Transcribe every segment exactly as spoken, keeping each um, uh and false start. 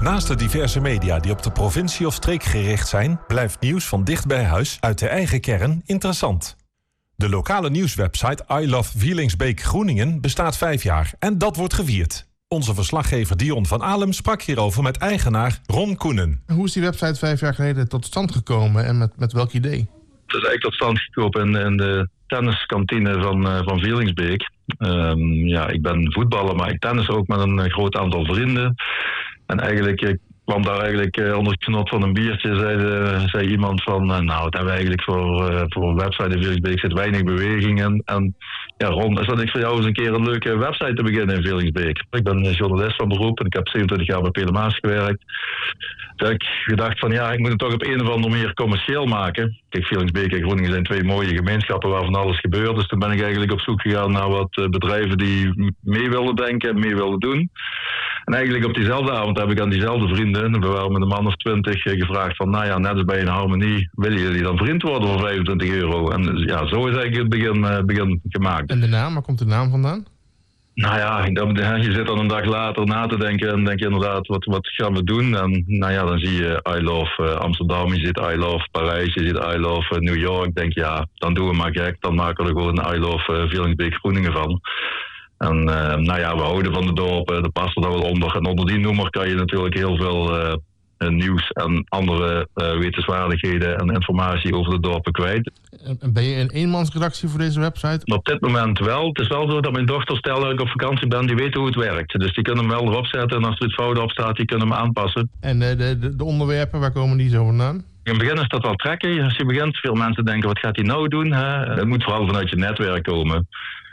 Naast de diverse media die op de provincie of streek gericht zijn, blijft nieuws van dicht bij huis uit de eigen kern interessant. De lokale nieuwswebsite I Love Vielingsbeek Groeningen bestaat vijf jaar en dat wordt gevierd. Onze verslaggever Dion van Alem sprak hierover met eigenaar Ron Koenen. Hoe is die website vijf jaar geleden tot stand gekomen en met, met welk idee? Het is eigenlijk tot stand gekomen in, in de tenniskantine van, uh, van Vielingsbeek. Um, ja, ik ben voetballer, maar ik tennis ook met een groot aantal vrienden. En eigenlijk ik kwam daar eigenlijk uh, onder het genot van een biertje, zei, uh, zei iemand van, uh, nou, het hebben we eigenlijk voor, uh, voor een website in Vielingsbeek zit weinig beweging in. En ja, Ron, is dat ik voor jou eens een keer een leuke website te beginnen in Vielingsbeek? Ik ben journalist van beroep en ik heb zevenentwintig jaar bij P L M Maas gewerkt. Toen heb ik gedacht van ja, ik moet het toch op een of andere manier commercieel maken. Kijk, Vielingsbeek en Groeningen zijn twee mooie gemeenschappen waar van alles gebeurt. Dus toen ben ik eigenlijk op zoek gegaan naar wat bedrijven die mee wilden denken en mee wilden doen. En eigenlijk op diezelfde avond heb ik aan diezelfde vrienden, we waren met een man of twintig, gevraagd van nou ja, net als bij een harmonie, willen jullie dan vriend worden voor vijfentwintig euro? En ja, zo is eigenlijk het begin, uh, begin gemaakt. En de naam, waar komt de naam vandaan? Nou ja, je zit dan een dag later na te denken en denk je inderdaad, wat, wat gaan we doen? En nou ja, dan zie je I Love uh, Amsterdam, je ziet I Love Parijs, je ziet I Love uh, New York. Denk je, ja, dan doen we maar gek, dan maken we er gewoon I Love uh, Vielingsbeek Groeningen van. En uh, nou ja, we houden van de dorpen, dat past er dan wel onder. En onder die noemer kan je natuurlijk heel veel uh, nieuws en andere uh, wetenswaardigheden en informatie over de dorpen kwijt. En ben je een eenmansredactie voor deze website? Op dit moment wel. Het is wel zo dat mijn dochter, stel dat ik op vakantie ben, die weten hoe het werkt. Dus die kunnen hem wel erop zetten en als er iets fout op staat, die kunnen hem aanpassen. En de, de, de onderwerpen, waar komen die zo vandaan? In het begin is dat wel trekken. Als je begint, veel mensen denken, wat gaat hij nou doen? Hè? Het moet vooral vanuit je netwerk komen.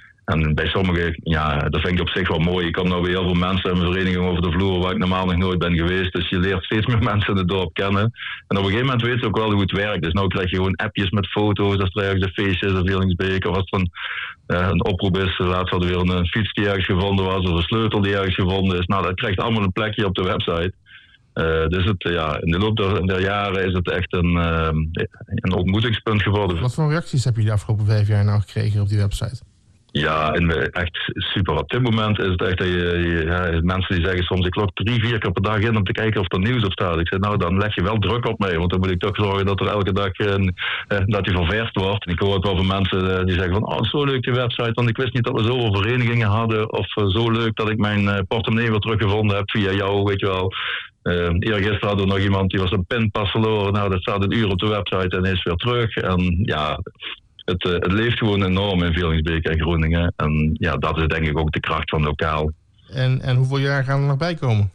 En bij sommigen, ja, dat vind ik op zich wel mooi. Ik kom nou bij heel veel mensen in mijn vereniging over de vloer waar ik normaal nog nooit ben geweest. Dus je leert steeds meer mensen in het dorp kennen. En op een gegeven moment weten ze ook wel hoe het werkt. Dus nu krijg je gewoon appjes met foto's als er ergens een feestje is in Vielingsbeek. Of als er een, uh, een oproep is. Laatst hadden we weer een fiets die ergens gevonden was. Of een sleutel die ergens gevonden is. Nou, dat krijgt allemaal een plekje op de website. Uh, dus het, ja, in de loop der, der jaren is het echt een, uh, een ontmoetingspunt geworden. Wat voor reacties heb je de afgelopen vijf jaar nou gekregen op die website? Ja, en echt super. Op dit moment is het echt dat je, je ja, mensen die zeggen soms ik log drie, vier keer per dag in om te kijken of er nieuws op staat. Ik zeg nou, dan leg je wel druk op mee, want dan moet ik toch zorgen dat er elke dag eh, dat die ververst wordt. En ik hoor ook wel van mensen eh, die zeggen van, oh, zo leuk die website, want ik wist niet dat we zoveel verenigingen hadden. Of uh, zo leuk dat ik mijn uh, portemonnee weer teruggevonden heb via jou, weet je wel. Uh, eergisteren hadden we nog iemand die was een pinpas verloren. Nou, dat staat een uur op de website en is weer terug. En ja, Het, uh, het leeft gewoon enorm in Vielingsbeek en Groeningen. En ja, dat is denk ik ook de kracht van lokaal. En, en hoeveel jaar gaan er nog bij komen?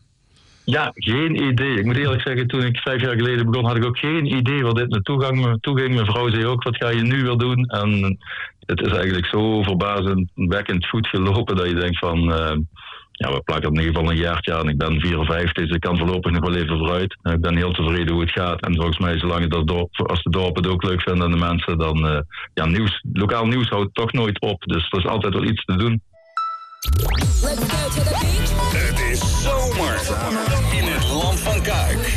Ja, geen idee. Ik moet eerlijk zeggen, toen ik vijf jaar geleden begon, had ik ook geen idee waar dit naartoe ging. Toe ging. Mijn vrouw zei ook, wat ga je nu weer doen? En het is eigenlijk zo verbazingwekkend goed gelopen dat je denkt van, Uh, ja, we plakken in ieder geval een jaartje aan. Ik ben vierenvijftig, dus ik kan voorlopig nog wel even vooruit. Ik ben heel tevreden hoe het gaat. En volgens mij, zolang het als, dorp, als de dorpen het ook leuk vinden en de mensen, dan uh, ja, nieuws, lokaal nieuws houdt toch nooit op. Dus er is altijd wel iets te doen. Het is zomer in het Land van Kuik.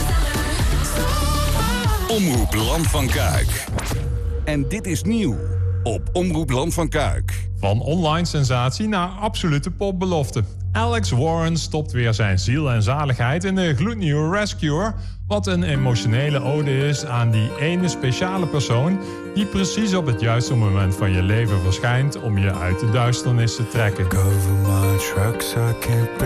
Omroep Land van Kuik. En dit is nieuw op Omroep Land van Kuik. Van online sensatie naar absolute popbelofte. Alex Warren stopt weer zijn ziel en zaligheid in de gloednieuwe Rescuer, wat een emotionele ode is aan die ene speciale persoon die precies op het juiste moment van je leven verschijnt om je uit de duisternis te trekken.